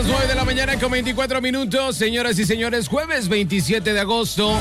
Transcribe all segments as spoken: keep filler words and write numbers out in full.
las nueve de la mañana con veinticuatro minutos, señoras y señores, jueves veintisiete de agosto.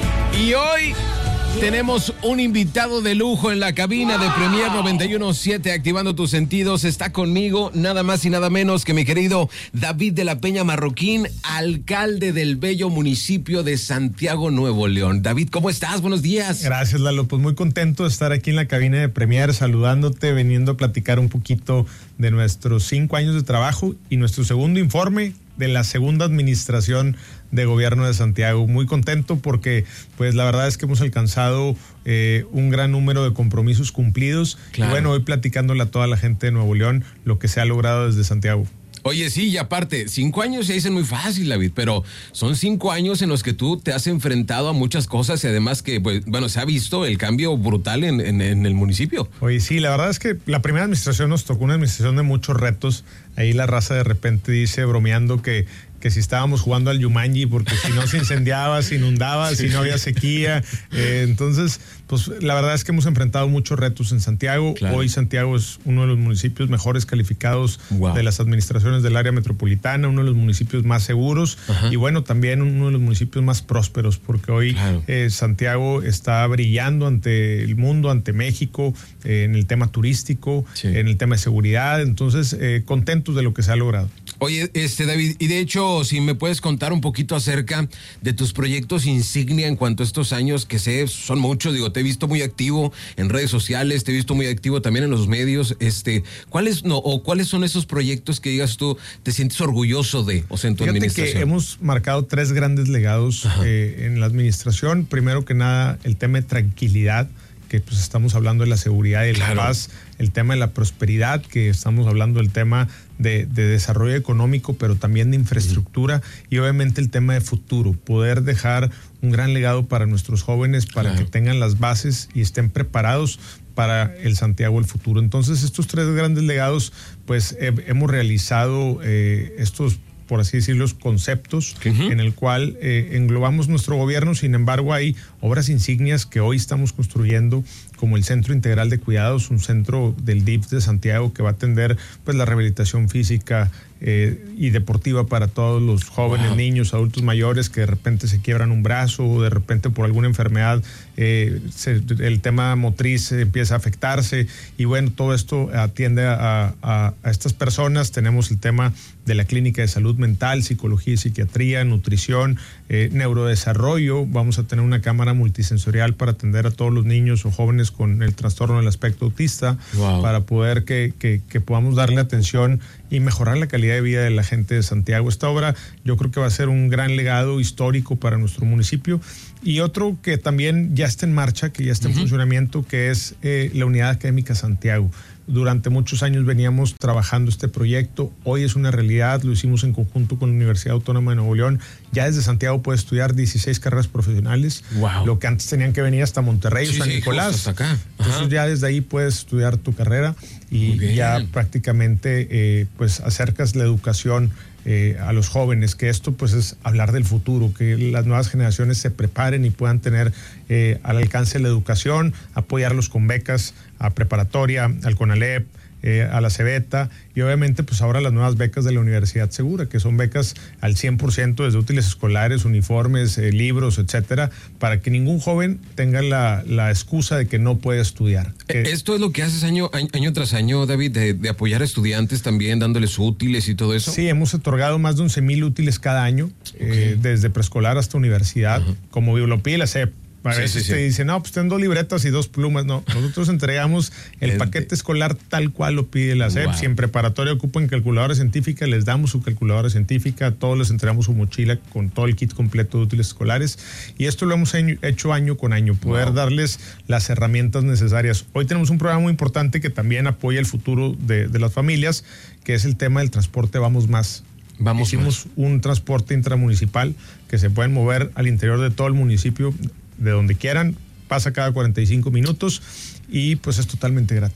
Y hoy tenemos un invitado de lujo en la cabina de Premier noventa y uno punto siete, activando tus sentidos. Está conmigo nada más y nada menos que mi querido David de la Peña Marroquín, alcalde del bello municipio de Santiago, Nuevo León. David, ¿cómo estás? Buenos días. Gracias, Lalo. Pues muy contento de estar aquí en la cabina de Premier, saludándote, veniendo a platicar un poquito de nuestros cinco años de trabajo y nuestro segundo informe de la segunda administración de gobierno de Santiago. Muy contento porque pues la verdad es que hemos alcanzado eh, un gran número de compromisos cumplidos. Claro. Y bueno, hoy platicándole a toda la gente de Nuevo León lo que se ha logrado desde Santiago. Oye, sí, y aparte, cinco años se dicen muy fácil, David, pero son cinco años en los que tú te has enfrentado a muchas cosas y además que, pues, bueno, se ha visto el cambio brutal en, en, en el municipio. Oye, sí, la verdad es que la primera administración nos tocó una administración de muchos retos. Ahí la raza de repente dice, bromeando, que que si estábamos jugando al Yumanji, porque si no se incendiaba, se inundaba, sí, si no había sequía. Eh, entonces, pues la verdad es que hemos enfrentado muchos retos en Santiago. Claro. Hoy Santiago es uno de los municipios mejores calificados wow. de las administraciones del área metropolitana, uno de los municipios más seguros. Ajá. Y bueno, también uno de los municipios más prósperos, porque hoy claro. eh, Santiago está brillando ante el mundo, ante México, eh, en el tema turístico, sí. en el tema de seguridad. Entonces, eh, contentos de lo que se ha logrado. Oye, este David, y de hecho, si me puedes contar un poquito acerca de tus proyectos insignia en cuanto a estos años, que sé, son muchos, digo, te he visto muy activo en redes sociales, te he visto muy activo también en los medios, este, ¿cuáles no, o cuáles son esos proyectos que digas tú, te sientes orgulloso de, o sea, en tu Fíjate administración? Que hemos marcado tres grandes legados eh, en la administración. Primero que nada, el tema de tranquilidad, que pues estamos hablando de la seguridad y claro. la paz, el tema de la prosperidad, que estamos hablando del tema de, de desarrollo económico, pero también de infraestructura, uh-huh. y obviamente el tema de futuro, poder dejar un gran legado para nuestros jóvenes, para claro. que tengan las bases y estén preparados para el Santiago del futuro. Entonces, estos tres grandes legados, pues he, hemos realizado eh, estos, por así decirlo, conceptos uh-huh. en el cual eh, englobamos nuestro gobierno. Sin embargo, hay obras insignias que hoy estamos construyendo, como el Centro Integral de Cuidados, un centro del D I F de Santiago que va a atender pues la rehabilitación física eh, y deportiva para todos los jóvenes, wow. niños, adultos mayores que de repente se quiebran un brazo o de repente por alguna enfermedad eh, se, el tema motriz empieza a afectarse, y bueno, todo esto atiende a, a, a estas personas. Tenemos el tema de la clínica de salud mental, psicología y psiquiatría, nutrición, eh, neurodesarrollo. Vamos a tener una cámara multisensorial para atender a todos los niños o jóvenes con el trastorno del aspecto autista, wow. para poder que, que, que podamos darle atención y mejorar la calidad de vida de la gente de Santiago. Esta obra yo creo que va a ser un gran legado histórico para nuestro municipio. Y otro que también ya está en marcha, que ya está en uh-huh. funcionamiento, que es eh, la Unidad Académica Santiago. Durante muchos años veníamos trabajando este proyecto, hoy es una realidad, lo hicimos en conjunto con la Universidad Autónoma de Nuevo León. Ya desde Santiago puedes estudiar dieciséis carreras profesionales, wow. lo que antes tenían que venir hasta Monterrey sí, o San sí, Nicolás. Hasta acá. Entonces ya desde ahí puedes estudiar tu carrera y ya prácticamente eh, pues acercas la educación Eh, a los jóvenes, que esto pues es hablar del futuro, que las nuevas generaciones se preparen y puedan tener eh, al alcance la educación, apoyarlos con becas a preparatoria, al CONALEP, eh, a la CEBETA, y obviamente pues ahora las nuevas becas de la Universidad Segura, que son becas al cien por ciento, desde útiles escolares, uniformes, eh, libros, etcétera, para que ningún joven tenga la, la excusa de que no puede estudiar. Eh, Esto es lo que haces año, año, año tras año, David, de, de apoyar a estudiantes también, dándoles útiles y todo eso. Sí, hemos otorgado más de once mil útiles cada año, okay. eh, desde preescolar hasta universidad, uh-huh. como lo pide la S E P. A sí, veces sí, te sí. dicen, no, pues ten dos libretas y dos plumas. No, nosotros entregamos el paquete escolar tal cual lo pide la S E P. Wow. Si en preparatoria ocupan calculadora científica, les damos su calculadora científica. A todos les entregamos su mochila con todo el kit completo de útiles escolares. Y esto lo hemos hecho año con año, poder wow. darles las herramientas necesarias. Hoy tenemos un programa muy importante que también apoya el futuro de, de las familias, que es el tema del transporte Vamos Más. Vamos Hicimos más. un transporte intramunicipal que se pueden mover al interior de todo el municipio, de donde quieran, pasa cada cuarenta y cinco minutos y pues es totalmente gratis.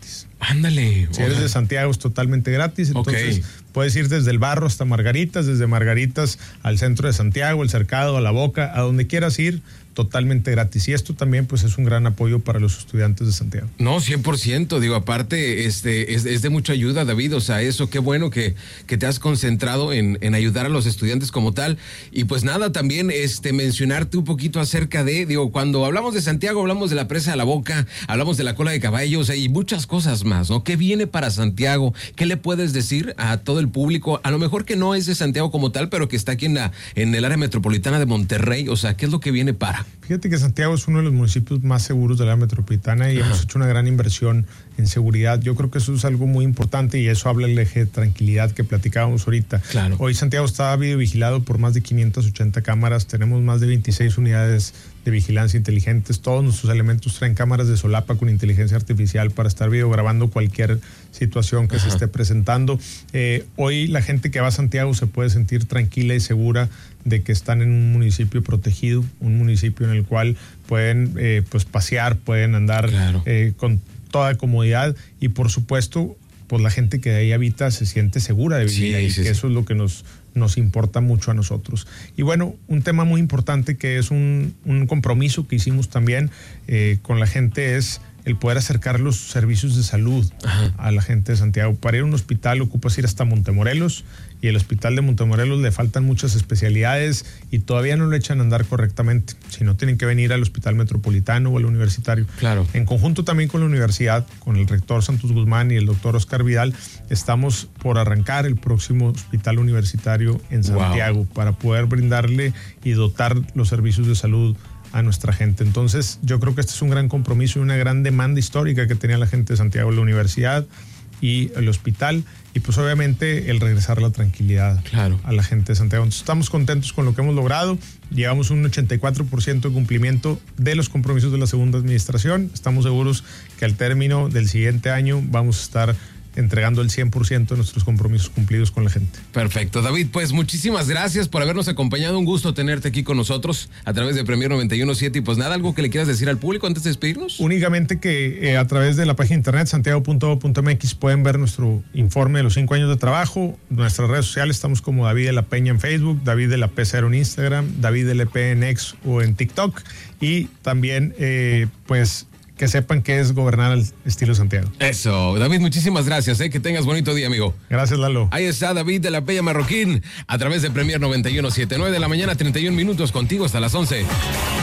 Ándale. Si eres de Santiago es totalmente gratis, entonces okay. puedes ir desde el Barro hasta Margaritas, desde Margaritas al centro de Santiago, el Cercado, a La Boca, a donde quieras ir, totalmente gratis. Y esto también pues es un gran apoyo para los estudiantes de Santiago. No, cien por ciento, digo, aparte este, es, es de mucha ayuda, David, o sea, eso, qué bueno que, que te has concentrado en, en ayudar a los estudiantes como tal. Y pues nada, también este, mencionarte un poquito acerca de, digo, cuando hablamos de Santiago, hablamos de la presa de La Boca, hablamos de la cola de caballo, o sea, y muchas cosas más, ¿no? ¿Qué viene para Santiago? ¿Qué le puedes decir a todo el público? A lo mejor que no es de Santiago como tal, pero que está aquí en, la, en el área metropolitana de Monterrey, o sea, ¿qué es lo que viene para? Fíjate que Santiago es uno de los municipios más seguros de la metropolitana y Ajá. hemos hecho una gran inversión en seguridad. Yo creo que eso es algo muy importante y eso habla del eje de tranquilidad que platicábamos ahorita. Claro. Hoy Santiago está videovigilado por más de quinientas ochenta cámaras, tenemos más de veintiséis unidades de vigilancia inteligentes, todos nuestros elementos traen cámaras de solapa con inteligencia artificial para estar videograbando cualquier situación que Ajá. se esté presentando. Eh, hoy la gente que va a Santiago se puede sentir tranquila y segura de que están en un municipio protegido, un municipio en el cual pueden eh, pues pasear, pueden andar claro. eh, con toda comodidad y por supuesto pues la gente que de ahí habita se siente segura de vivir sí, ahí, sí, que sí. eso es lo que nos, nos importa mucho a nosotros. Y bueno, un tema muy importante que es un, un compromiso que hicimos también eh, con la gente es el poder acercar los servicios de salud Ajá. a la gente de Santiago. Para ir a un hospital ocupas ir hasta Montemorelos y el hospital de Montemorelos le faltan muchas especialidades y todavía no lo echan a andar correctamente, sino tienen que venir al hospital metropolitano o al universitario. Claro. En conjunto también con la universidad, con el rector Santos Guzmán y el doctor Oscar Vidal, estamos por arrancar el próximo hospital universitario en Santiago wow. para poder brindarle y dotar los servicios de salud a nuestra gente. Entonces, yo creo que este es un gran compromiso y una gran demanda histórica que tenía la gente de Santiago, la universidad y el hospital, y pues obviamente el regresar la tranquilidad claro. a la gente de Santiago. Entonces, estamos contentos con lo que hemos logrado, llevamos un ochenta y cuatro por ciento de cumplimiento de los compromisos de la segunda administración, estamos seguros que al término del siguiente año vamos a estar entregando el cien por ciento de nuestros compromisos cumplidos con la gente. Perfecto, David, pues muchísimas gracias por habernos acompañado, un gusto tenerte aquí con nosotros a través de Premier noventa y uno punto siete y pues nada, algo que le quieras decir al público antes de despedirnos. Únicamente que eh, a través de la página de internet santiago punto gov punto m x pueden ver nuestro informe de los cinco años de trabajo, nuestras redes sociales, estamos como David de la Peña en Facebook, David de la P cero en Instagram, David L P en X o en TikTok y también eh, pues que sepan que es gobernar al estilo Santiago. Eso, David, muchísimas gracias, ¿eh? Que tengas bonito día, amigo. Gracias, Lalo. Ahí está David de la Peña Marroquín, a través de Premier noventa y uno punto siete, nueve de la mañana, treinta y un minutos, contigo hasta las once.